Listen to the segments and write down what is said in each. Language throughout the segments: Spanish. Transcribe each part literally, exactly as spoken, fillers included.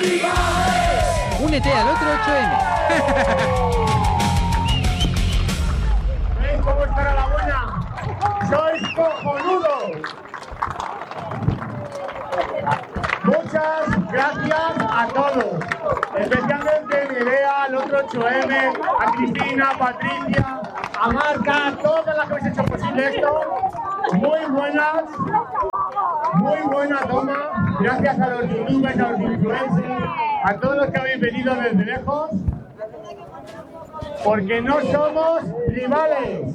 Únete al otro ocho eme. ¿Veis cómo estará la buena? ¡Sois cojonudos! Muchas gracias a todos, especialmente a Nerea, al otro ocho eme, a Cristina, a Patricia, a Marta, a todas las que habéis hecho posible esto. Muy buenas, muy buena toma. Gracias a los youtubers, a los influencers, a todos los que habéis venido desde lejos, porque no somos rivales.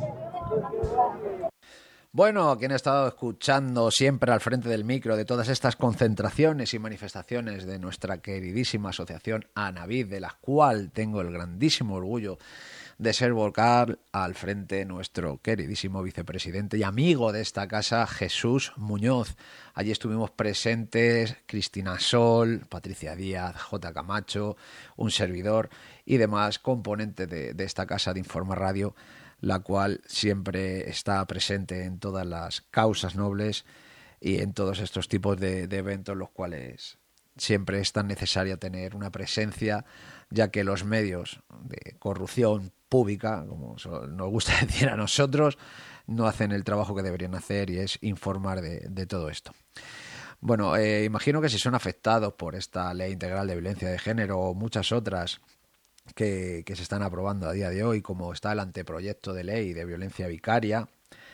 Bueno, quien ha estado escuchando siempre al frente del micro de todas estas concentraciones y manifestaciones de nuestra queridísima asociación ANAVID, de la cual tengo el grandísimo orgullo de ser vocal al frente nuestro queridísimo vicepresidente y amigo de esta casa, Jesús Muñoz. Allí estuvimos presentes Cristina Sol, Patricia Díaz, J. Camacho, un servidor y demás componentes de, de esta casa de Informa Radio, la cual siempre está presente en todas las causas nobles y en todos estos tipos de, de eventos, los cuales siempre es tan necesario tener una presencia, ya que los medios de corrupción pública, como nos gusta decir a nosotros, no hacen el trabajo que deberían hacer, y es informar de, de todo esto. Bueno, eh, imagino que si son afectados por esta ley integral de violencia de género o muchas otras Que, que se están aprobando a día de hoy, como está el anteproyecto de ley de violencia vicaria,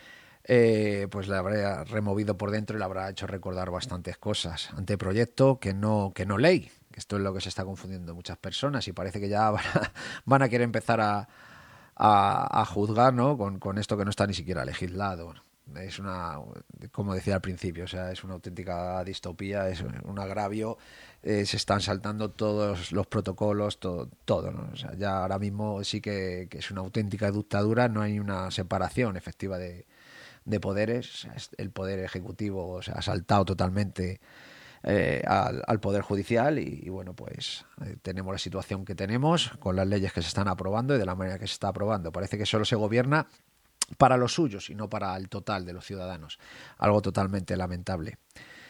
eh, pues le habrá removido por dentro y le habrá hecho recordar bastantes cosas. Anteproyecto que no, que no ley, que esto es lo que se está confundiendo muchas personas, y parece que ya van a, van a querer empezar a, a, a juzgar, ¿no? con, con esto que no está ni siquiera legislado. Es una, como decía al principio, o sea, es una auténtica distopía, es un agravio, eh, se están saltando todos los protocolos, todo, todo, ¿no? O sea, ya ahora mismo sí que, que es una auténtica dictadura, no hay una separación efectiva de, de poderes. O sea, el poder ejecutivo, o sea, ha saltado totalmente eh, al, al poder judicial y, y bueno, pues eh, tenemos la situación que tenemos con las leyes que se están aprobando y de la manera que se está aprobando. Parece que solo se gobierna para los suyos y no para el total de los ciudadanos. Algo totalmente lamentable.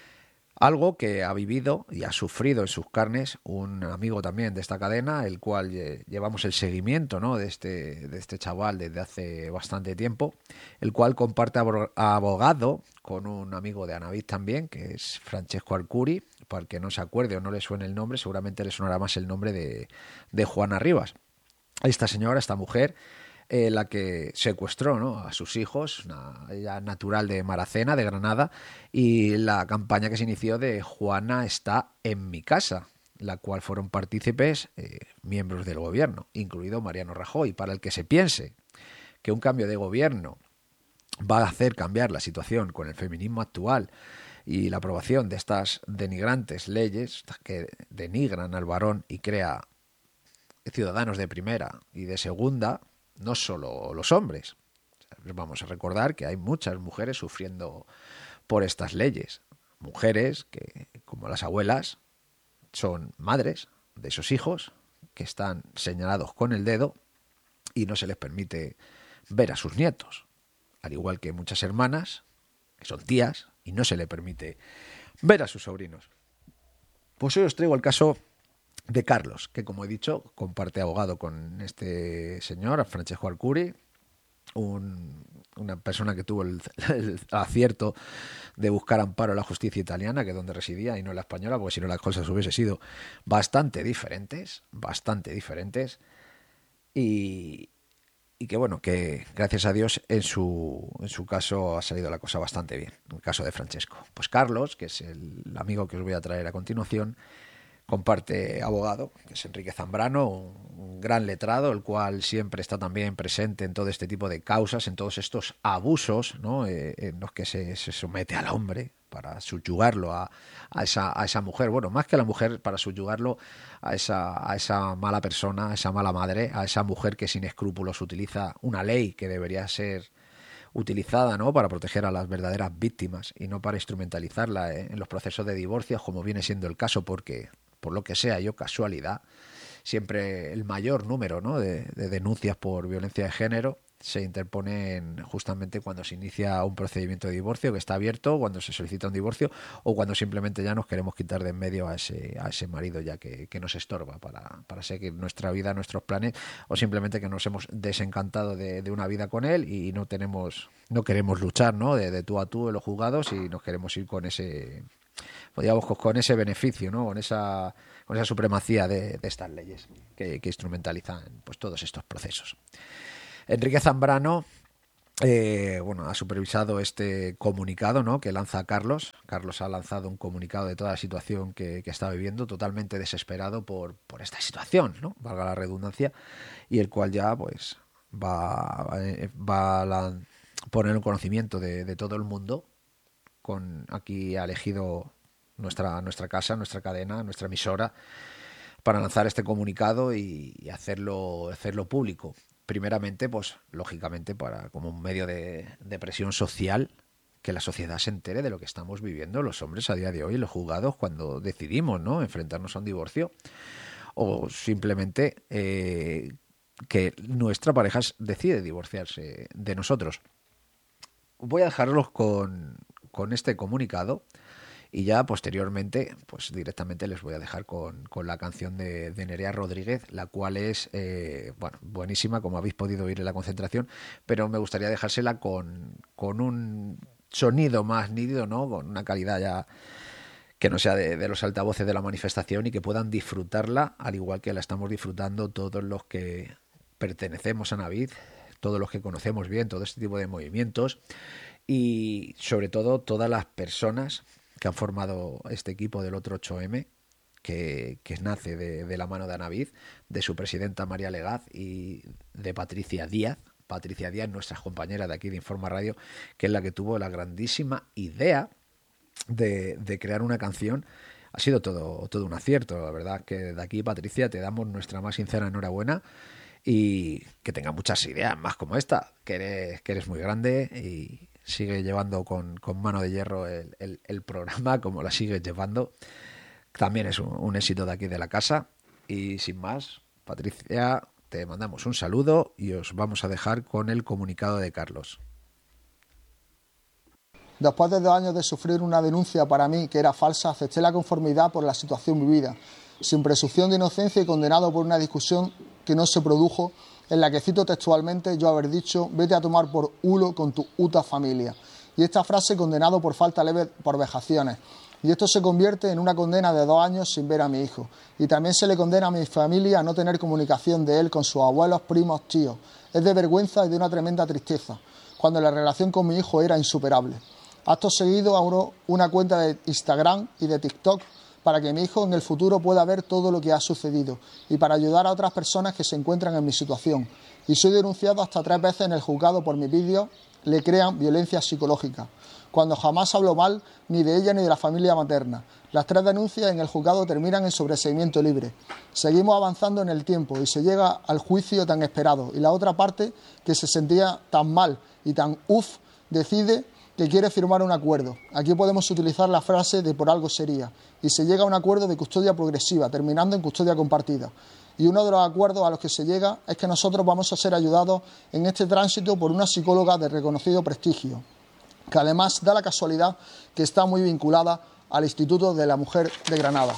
Algo que ha vivido y ha sufrido en sus carnes un amigo también de esta cadena, el cual llevamos el seguimiento, ¿no? de, este, de este chaval desde hace bastante tiempo, el cual comparte abogado con un amigo de ANAVID también, que es Francesco Arcuri. Para el que no se acuerde o no le suene el nombre, seguramente le sonará más el nombre de, de Juana Rivas. Esta señora, esta mujer, Eh, la que secuestró, ¿no? a sus hijos, una, ella natural de Maracena, de Granada, y la campaña que se inició de Juana está en mi casa, la cual fueron partícipes eh, miembros del gobierno, incluido Mariano Rajoy. Para el que se piense que un cambio de gobierno va a hacer cambiar la situación con el feminismo actual y la aprobación de estas denigrantes leyes que denigran al varón y crea ciudadanos de primera y de segunda, no solo los hombres. Vamos a recordar que hay muchas mujeres sufriendo por estas leyes. Mujeres que, como las abuelas, son madres de esos hijos que están señalados con el dedo y no se les permite ver a sus nietos. Al igual que muchas hermanas, que son tías, y no se les permite ver a sus sobrinos. Pues hoy os traigo el caso de Carlos, que como he dicho, comparte abogado con este señor, Francesco Arcuri, un, una persona que tuvo el, el acierto de buscar amparo en la justicia italiana, que es donde residía, y no en la española, porque si no las cosas hubiesen sido bastante diferentes, bastante diferentes, y, y que bueno, que gracias a Dios en su, en su caso ha salido la cosa bastante bien, en el caso de Francesco. Pues Carlos, que es el amigo que os voy a traer a continuación, comparte abogado, que es Enrique Zambrano, un gran letrado, el cual siempre está también presente en todo este tipo de causas, en todos estos abusos, ¿no? eh, en los que se, se somete al hombre para subyugarlo a, a, esa, a esa mujer. Bueno, más que a la mujer, para subyugarlo a esa, a esa mala persona, a esa mala madre, a esa mujer que sin escrúpulos utiliza una ley que debería ser utilizada, ¿no? para proteger a las verdaderas víctimas y no para instrumentalizarla eh, en los procesos de divorcio, como viene siendo el caso, porque por lo que sea yo, casualidad, siempre el mayor número, ¿no? de, de denuncias por violencia de género se interponen justamente cuando se inicia un procedimiento de divorcio que está abierto, cuando se solicita un divorcio o cuando simplemente ya nos queremos quitar de en medio a ese, a ese marido ya que, que nos estorba para, para seguir nuestra vida, nuestros planes, o simplemente que nos hemos desencantado de, de una vida con él y no tenemos, no queremos luchar, ¿no? de, de tú a tú en los juzgados y nos queremos ir con ese, digamos, con ese beneficio, ¿no? con esa con esa supremacía de, de estas leyes que, que instrumentalizan pues todos estos procesos. Enrique Zambrano eh, bueno, ha supervisado este comunicado, ¿no? que lanza Carlos. Carlos ha lanzado un comunicado de toda la situación que, que está viviendo, totalmente desesperado por, por esta situación, ¿no? valga la redundancia, y el cual ya pues va, va a la, poner en conocimiento de, de todo el mundo. Con, aquí ha elegido nuestra, nuestra casa, nuestra cadena, nuestra emisora, para lanzar este comunicado y, y hacerlo, hacerlo público. Primeramente, pues lógicamente, para como un medio de, de presión social, que la sociedad se entere de lo que estamos viviendo los hombres a día de hoy, los juzgados, cuando decidimos, ¿no? enfrentarnos a un divorcio, o simplemente eh, que nuestra pareja decide divorciarse de nosotros. Voy a dejarlos con, con este comunicado. Y ya posteriormente, pues directamente les voy a dejar con, con la canción de, de Nerea Rodríguez, la cual es, eh, bueno, buenísima, como habéis podido oír en la concentración, pero me gustaría dejársela con, con un sonido más nítido, ¿no? Con una calidad ya que no sea de, de los altavoces de la manifestación y que puedan disfrutarla, al igual que la estamos disfrutando todos los que pertenecemos a Navid, todos los que conocemos bien todo este tipo de movimientos y sobre todo todas las personas que han formado este equipo del otro ocho eme, que, que nace de, de la mano de Anavid, de su presidenta María Legaz y de Patricia Díaz. Patricia Díaz, nuestra compañera de aquí de Informa Radio, que es la que tuvo la grandísima idea de, de crear una canción. Ha sido todo, todo un acierto, la verdad, que de aquí, Patricia, te damos nuestra más sincera enhorabuena y que tenga muchas ideas más como esta, que eres, que eres muy grande y sigue llevando con, con mano de hierro el, el, el programa como la sigues llevando. También es un, un éxito de aquí de la casa. Y sin más, Patricia, te mandamos un saludo y os vamos a dejar con el comunicado de Carlos. Después de dos años de sufrir una denuncia para mí que era falsa, acepté la conformidad por la situación vivida, sin presunción de inocencia y condenado por una discusión que no se produjo, en la que cito textualmente yo haber dicho vete a tomar por culo con tu puta familia. Y esta frase condenado por falta leve por vejaciones. Y esto se convierte en una condena de dos años sin ver a mi hijo. Y también se le condena a mi familia a no tener comunicación de él con sus abuelos, primos, tíos. Es de vergüenza y de una tremenda tristeza, cuando la relación con mi hijo era insuperable. Acto seguido abro una cuenta de Instagram y de TikTok para que mi hijo en el futuro pueda ver todo lo que ha sucedido y para ayudar a otras personas que se encuentran en mi situación. Y soy denunciado hasta tres veces en el juzgado por mis vídeos, le crean violencia psicológica, cuando jamás hablo mal ni de ella ni de la familia materna. Las tres denuncias en el juzgado terminan en sobreseimiento libre. Seguimos avanzando en el tiempo y se llega al juicio tan esperado. Y la otra parte, que se sentía tan mal y tan uff, decide que quiere firmar un acuerdo. Aquí podemos utilizar la frase de por algo sería. Y se llega a un acuerdo de custodia progresiva, terminando en custodia compartida. Y uno de los acuerdos a los que se llega es que nosotros vamos a ser ayudados en este tránsito por una psicóloga de reconocido prestigio, que además da la casualidad que está muy vinculada al Instituto de la Mujer de Granada.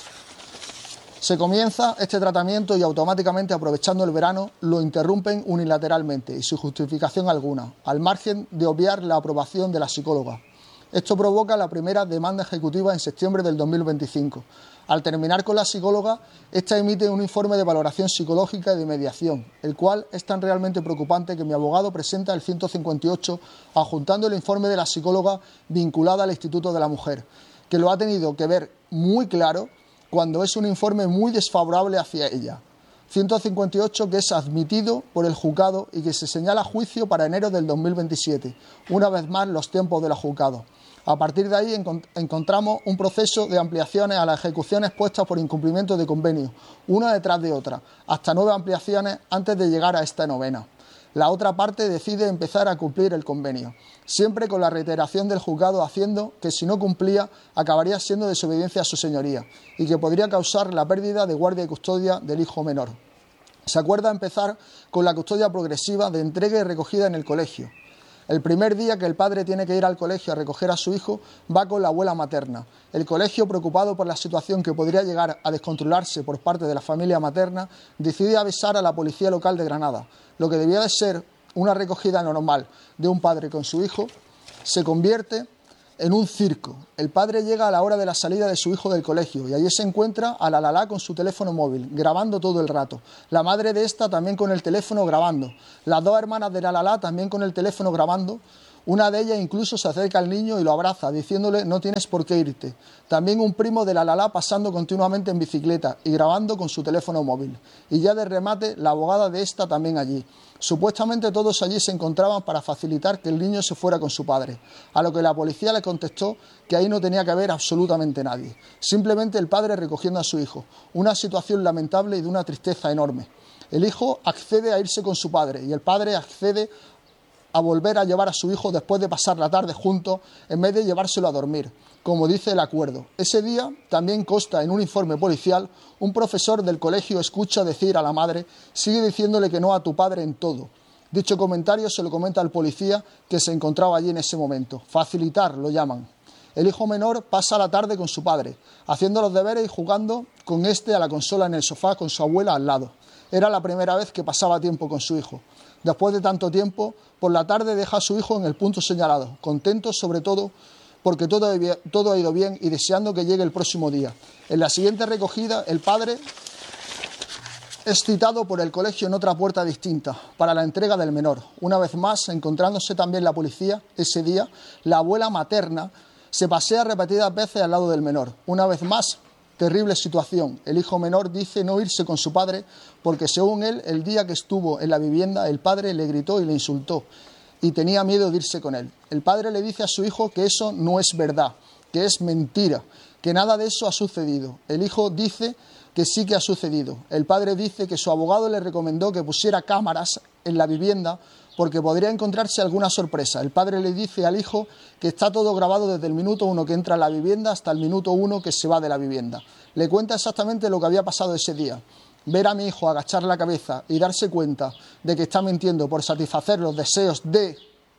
Se comienza este tratamiento y automáticamente, aprovechando el verano, lo interrumpen unilateralmente y sin justificación alguna, al margen de obviar la aprobación de la psicóloga. Esto provoca la primera demanda ejecutiva en septiembre del dos mil veinticinco. Al terminar con la psicóloga, esta emite un informe de valoración psicológica y de mediación, el cual es tan realmente preocupante que mi abogado presenta el ciento cincuenta y ocho adjuntando el informe de la psicóloga vinculada al Instituto de la Mujer, que lo ha tenido que ver muy claro cuando es un informe muy desfavorable hacia ella. ciento cincuenta y ocho que es admitido por el juzgado y que se señala juicio para enero del dos mil veintisiete, una vez más los tiempos de los juzgados. A partir de ahí encont- encontramos un proceso de ampliaciones a las ejecuciones puestas por incumplimiento de convenio, una detrás de otra, hasta nueve ampliaciones antes de llegar a esta novena. La otra parte decide empezar a cumplir el convenio, siempre con la reiteración del juzgado haciendo que si no cumplía acabaría siendo desobediencia a su señoría y que podría causar la pérdida de guardia y custodia del hijo menor. Se acuerda empezar con la custodia progresiva de entrega y recogida en el colegio. El primer día que el padre tiene que ir al colegio a recoger a su hijo, va con la abuela materna. El colegio, preocupado por la situación que podría llegar a descontrolarse por parte de la familia materna, decide avisar a la policía local de Granada. Lo que debía de ser una recogida normal de un padre con su hijo, se convierte en un circo. El padre llega a la hora de la salida de su hijo del colegio y allí se encuentra a la Lalá con su teléfono móvil, grabando todo el rato. La madre de esta también con el teléfono grabando. Las dos hermanas de la Lalá también con el teléfono grabando. Una de ellas incluso se acerca al niño y lo abraza, diciéndole no tienes por qué irte. También un primo de la Lalá pasando continuamente en bicicleta y grabando con su teléfono móvil. Y ya de remate, la abogada de esta también allí. Supuestamente todos allí se encontraban para facilitar que el niño se fuera con su padre, a lo que la policía le contestó que ahí no tenía que haber absolutamente nadie. Simplemente el padre recogiendo a su hijo. Una situación lamentable y de una tristeza enorme. El hijo accede a irse con su padre y el padre accede a volver a llevar a su hijo después de pasar la tarde juntos en vez de llevárselo a dormir, como dice el acuerdo. Ese día también consta en un informe policial, un profesor del colegio escucha decir a la madre, sigue diciéndole que no a tu padre en todo. Dicho comentario se lo comenta al policía que se encontraba allí en ese momento. Facilitar lo llaman. El hijo menor pasa la tarde con su padre, haciendo los deberes y jugando con este a la consola en el sofá con su abuela al lado. Era la primera vez que pasaba tiempo con su hijo. Después de tanto tiempo, por la tarde deja a su hijo en el punto señalado, contento sobre todo porque todo, todo ha ido bien y deseando que llegue el próximo día. En la siguiente recogida, el padre es citado por el colegio en otra puerta distinta para la entrega del menor. Una vez más, encontrándose también la policía, ese día, la abuela materna se pasea repetidas veces al lado del menor. Una vez más, terrible situación. El hijo menor dice no irse con su padre porque, según él, el día que estuvo en la vivienda, el padre le gritó y le insultó y tenía miedo de irse con él. El padre le dice a su hijo que eso no es verdad, que es mentira, que nada de eso ha sucedido. El hijo dice que sí que ha sucedido. El padre dice que su abogado le recomendó que pusiera cámaras en la vivienda porque podría encontrarse alguna sorpresa. El padre le dice al hijo que está todo grabado desde el minuto uno que entra a la vivienda hasta el minuto uno que se va de la vivienda. Le cuenta exactamente lo que había pasado ese día. Ver a mi hijo agachar la cabeza y darse cuenta de que está mintiendo por satisfacer los deseos de...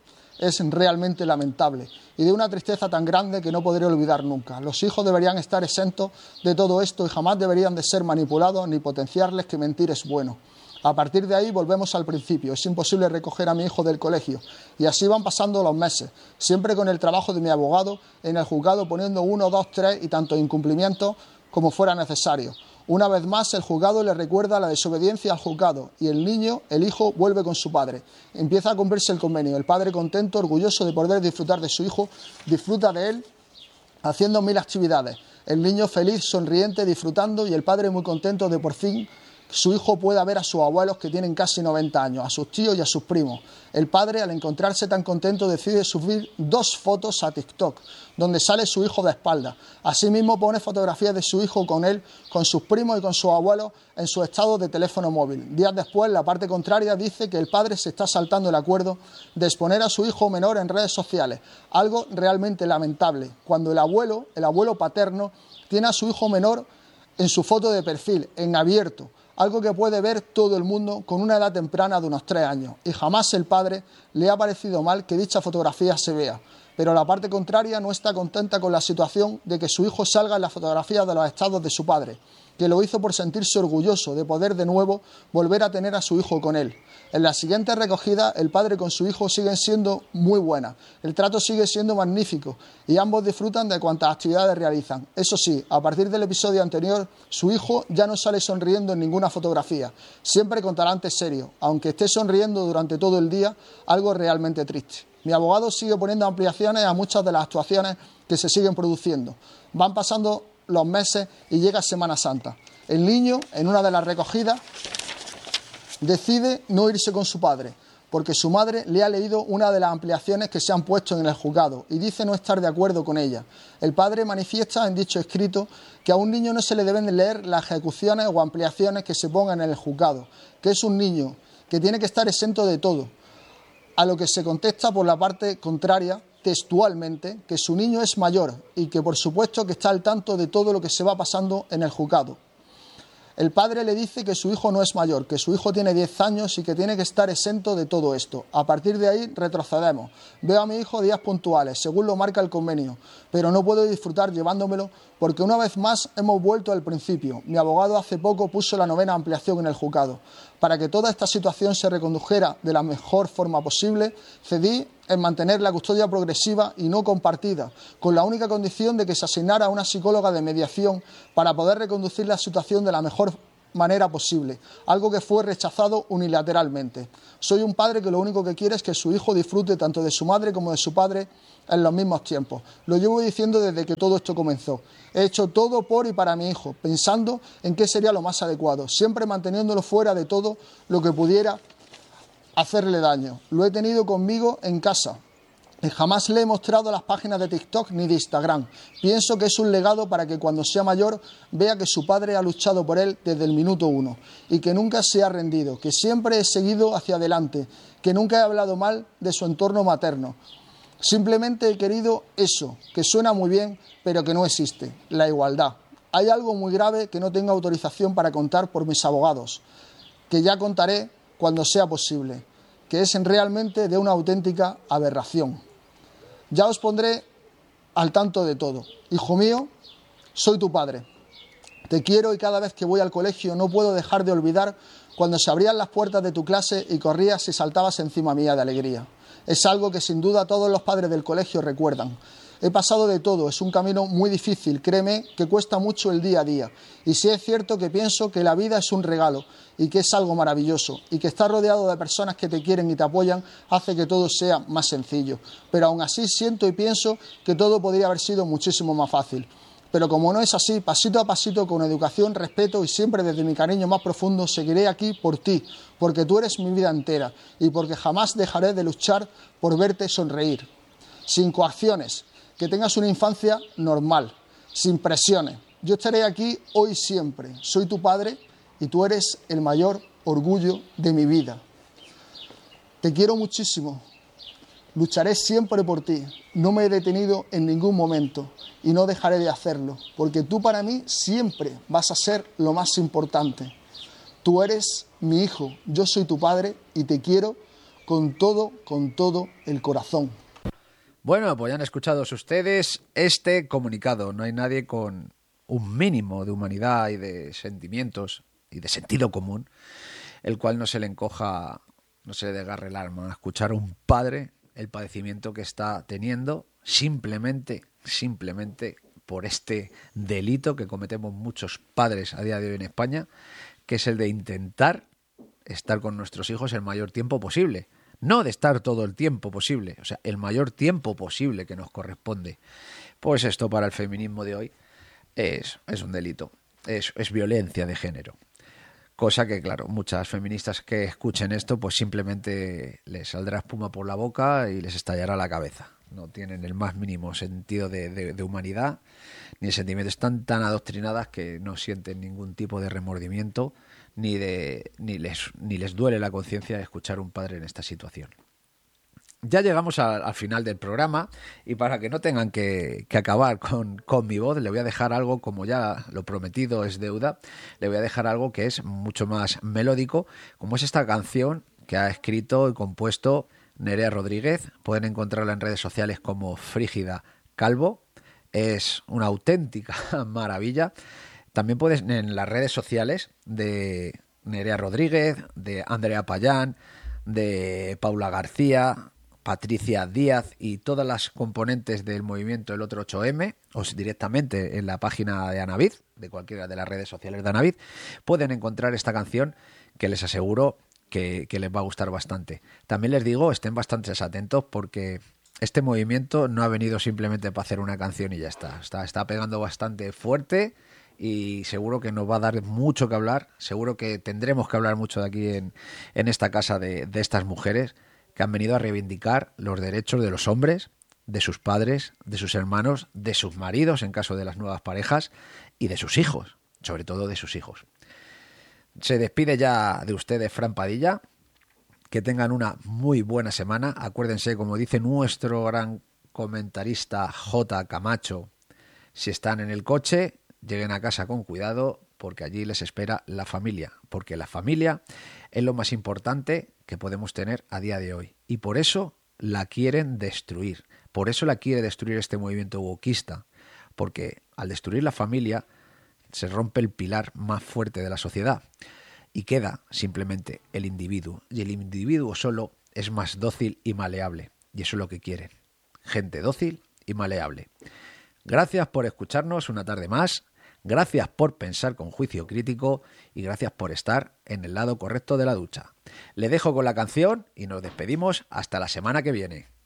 es realmente lamentable y de una tristeza tan grande que no podré olvidar nunca. Los hijos deberían estar exentos de todo esto y jamás deberían de ser manipulados ni potenciarles que mentir es bueno. A partir de ahí volvemos al principio. Es imposible recoger a mi hijo del colegio. Y así van pasando los meses, siempre con el trabajo de mi abogado en el juzgado poniendo uno, dos, tres y tantos incumplimientos como fuera necesario. Una vez más, el juzgado le recuerda la desobediencia al juzgado y el niño, el hijo, vuelve con su padre. Empieza a cumplirse el convenio. El padre contento, orgulloso de poder disfrutar de su hijo, disfruta de él haciendo mil actividades. El niño feliz, sonriente, disfrutando y el padre muy contento de por fin su hijo pueda ver a sus abuelos que tienen casi noventa años, a sus tíos y a sus primos. El padre, al encontrarse tan contento, decide subir dos fotos a TikTok, donde sale su hijo de espalda. Asimismo pone fotografías de su hijo con él, con sus primos y con sus abuelos en su estado de teléfono móvil. Días después, la parte contraria dice que el padre se está saltando el acuerdo de exponer a su hijo menor en redes sociales, algo realmente lamentable, cuando el abuelo, el abuelo paterno, tiene a su hijo menor en su foto de perfil, en abierto, algo que puede ver todo el mundo con una edad temprana de unos tres años, y jamás el padre le ha parecido mal que dicha fotografía se vea. Pero la parte contraria no está contenta con la situación de que su hijo salga en las fotografías de los estados de su padre, que lo hizo por sentirse orgulloso de poder de nuevo volver a tener a su hijo con él. En la siguiente recogida, el padre con su hijo siguen siendo muy buenas, el trato sigue siendo magnífico y ambos disfrutan de cuantas actividades realizan. Eso sí, a partir del episodio anterior, su hijo ya no sale sonriendo en ninguna fotografía, siempre con talante serio, aunque esté sonriendo durante todo el día, algo realmente triste. Mi abogado sigue poniendo ampliaciones a muchas de las actuaciones que se siguen produciendo. Van pasando los meses y llega Semana Santa. El niño, en una de las recogidas, decide no irse con su padre, porque su madre le ha leído una de las ampliaciones que se han puesto en el juzgado y dice no estar de acuerdo con ella. El padre manifiesta en dicho escrito que a un niño no se le deben leer las ejecuciones o ampliaciones que se pongan en el juzgado, que es un niño que tiene que estar exento de todo, a lo que se contesta por la parte contraria, textualmente, que su niño es mayor y que por supuesto que está al tanto de todo lo que se va pasando en el juzgado. El padre le dice que su hijo no es mayor, que su hijo tiene diez años y que tiene que estar exento de todo esto. A partir de ahí retrocedemos. Veo a mi hijo días puntuales, según lo marca el convenio, pero no puedo disfrutar llevándomelo porque una vez más hemos vuelto al principio. Mi abogado hace poco puso la novena ampliación en el juzgado. Para que toda esta situación se recondujera de la mejor forma posible, cedí en mantener la custodia progresiva y no compartida, con la única condición de que se asignara a una psicóloga de mediación para poder reconducir la situación de la mejor manera posible, algo que fue rechazado unilateralmente. Soy un padre que lo único que quiere es que su hijo disfrute tanto de su madre como de su padre en los mismos tiempos. Lo llevo diciendo desde que todo esto comenzó. He hecho todo por y para mi hijo, pensando en qué sería lo más adecuado, siempre manteniéndolo fuera de todo lo que pudiera hacerle daño. Lo he tenido conmigo en casa. Y jamás le he mostrado las páginas de TikTok ni de Instagram. Pienso que es un legado para que cuando sea mayor vea que su padre ha luchado por él desde el minuto uno y que nunca se ha rendido, que siempre he seguido hacia adelante, que nunca he hablado mal de su entorno materno. Simplemente he querido eso, que suena muy bien, pero que no existe, la igualdad. Hay algo muy grave que no tengo autorización para contar por mis abogados, que ya contaré cuando sea posible, que es realmente de una auténtica aberración. Ya os pondré al tanto de todo. Hijo mío, soy tu padre. Te quiero y cada vez que voy al colegio no puedo dejar de olvidar cuando se abrían las puertas de tu clase y corrías y saltabas encima mía de alegría. Es algo que sin duda todos los padres del colegio recuerdan. He pasado de todo, es un camino muy difícil, créeme que cuesta mucho el día a día. Y sí es cierto que pienso que la vida es un regalo y que es algo maravilloso y que estar rodeado de personas que te quieren y te apoyan hace que todo sea más sencillo. Pero aún así siento y pienso que todo podría haber sido muchísimo más fácil. Pero como no es así, pasito a pasito, con educación, respeto y siempre desde mi cariño más profundo, seguiré aquí por ti, porque tú eres mi vida entera y porque jamás dejaré de luchar por verte sonreír. Sin coacciones, que tengas una infancia normal, sin presiones. Yo estaré aquí hoy siempre. Soy tu padre y tú eres el mayor orgullo de mi vida. Te quiero muchísimo. Lucharé siempre por ti. No me he detenido en ningún momento y no dejaré de hacerlo, porque tú para mí siempre vas a ser lo más importante. Tú eres mi hijo, yo soy tu padre y te quiero con todo, con todo el corazón. Bueno, pues ya han escuchado ustedes este comunicado. No hay nadie con un mínimo de humanidad y de sentimientos y de sentido común, el cual no se le encoja, no se le desgarre el alma a escuchar a un padre el padecimiento que está teniendo simplemente, simplemente por este delito que cometemos muchos padres a día de hoy en España, que es el de intentar estar con nuestros hijos el mayor tiempo posible. No de estar todo el tiempo posible, o sea, el mayor tiempo posible que nos corresponde. Pues esto para el feminismo de hoy es, es un delito, es, es violencia de género. Cosa que, claro, muchas feministas que escuchen esto, pues simplemente les saldrá espuma por la boca y les estallará la cabeza. No tienen el más mínimo sentido de, de, de humanidad ni de sentimiento. Están tan adoctrinadas que no sienten ningún tipo de remordimiento ni de ni les ni les duele la conciencia de escuchar a un padre en esta situación. Ya llegamos a, al final del programa y para que no tengan que, que acabar con, con mi voz, le voy a dejar algo, como ya lo prometido es deuda, le voy a dejar algo que es mucho más melódico, como es esta canción que ha escrito y compuesto Nerea Rodríguez. Pueden encontrarla en redes sociales como Frígida Calvo. Es una auténtica maravilla. También puedes en las redes sociales de Nerea Rodríguez, de Andrea Payán, de Paula García, Patricia Díaz y todas las componentes del movimiento El Otro ocho eme, o directamente en la página de Anavid, de cualquiera de las redes sociales de Anavid, pueden encontrar esta canción que les aseguro que, que les va a gustar bastante. También les digo, estén bastante atentos porque este movimiento no ha venido simplemente para hacer una canción y ya está. Está, está pegando bastante fuerte y seguro que nos va a dar mucho que hablar. Seguro que tendremos que hablar mucho de aquí en, en esta casa de, de estas mujeres que han venido a reivindicar los derechos de los hombres, de sus padres, de sus hermanos, de sus maridos en caso de las nuevas parejas y de sus hijos, sobre todo de sus hijos. Se despide ya de ustedes Fran Padilla. Que tengan una muy buena semana. Acuérdense, como dice nuestro gran comentarista J. Camacho, si están en el coche, lleguen a casa con cuidado, porque allí les espera la familia, porque la familia es lo más importante que podemos tener a día de hoy. Y por eso la quieren destruir, por eso la quiere destruir este movimiento wokista, porque al destruir la familia se rompe el pilar más fuerte de la sociedad y queda simplemente el individuo. Y el individuo solo es más dócil y maleable. Y eso es lo que quieren. Gente dócil y maleable. Gracias por escucharnos una tarde más. Gracias por pensar con juicio crítico y gracias por estar en el lado correcto de la ducha. Le dejo con la canción y nos despedimos hasta la semana que viene.